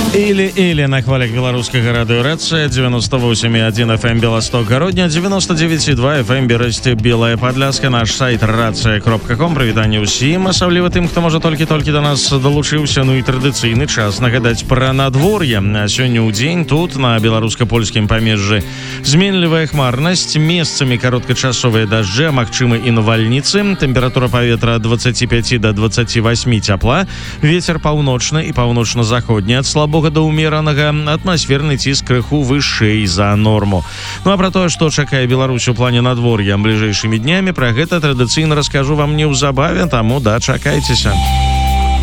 Или на хвалях беларускага радыёрацыя 98,1 FM Беласток гародня, 99,2 FM Берасці Белая Падляска, наш сайт рацыя.ком. Прывітанне ўсім, асабліва тым, хто можа толькі да нас далучыўся. Ну і традыцыйны час нагадаць пра надвор'е. Сёння ў дзень тут на беларуска-польскім памежжы зменлівая хмарнасць, месцамі кароткачасовыя дажджы, а магчымы і навальніцы. Тэмпература паветра ад 25 до 28 цяпла, вецер паўночны і паўночна-заходні ад слабога да ўмеранага, атмасферны ціск крыху вышэй за норму. Ну а пра тое, што чакае Беларусь у плане надвор'я бліжэйшымі днямі, пра гэта традыцыйна раскажу вам неўзабаве, таму дачакайцеся.